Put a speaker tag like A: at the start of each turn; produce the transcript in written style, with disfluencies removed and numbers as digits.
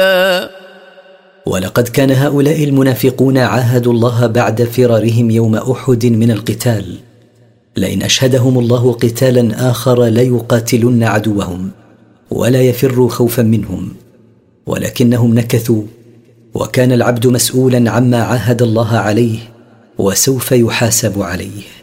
A: ولقد كان هؤلاء المنافقون عاهدوا الله بعد فرارهم يوم أحد من القتال لئن أشهدهم الله قتالا آخر ليقاتلن عدوهم ولا يفروا خوفا منهم، ولكنهم نكثوا، وكان العبد مسؤولا عما عاهد الله عليه وسوف يحاسب عليه.